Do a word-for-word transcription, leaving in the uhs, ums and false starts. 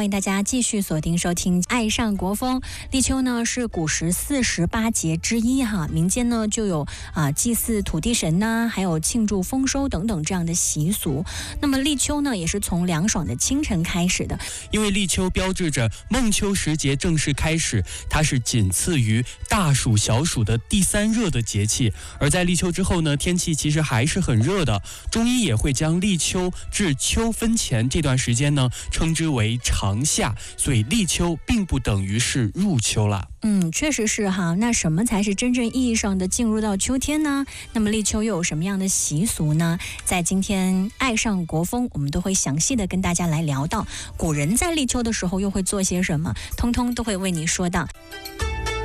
欢迎大家继续锁定收听《爱上国风》。立秋呢是古时四十八节之一哈，民间呢就有啊祭祀土地神呐、啊，还有庆祝丰收等等这样的习俗。那么立秋呢也是从凉爽的清晨开始的， 因为立秋标志着孟秋时节正式开始，它是仅次于大暑小暑的第三热的节气。而在立秋之后呢，天气其实还是很热的，中医也会将立秋至秋分前这段时间呢称之为长夏，所以立秋并不等于是入秋了。 嗯，确实是哈。那什么才是真正意义上的进入到秋天呢？那么立秋又有什么样的习俗呢？在今天爱上国风，我们都会详细的跟大家来聊到古人在立秋的时候又会做些什么，通通都会为你说到。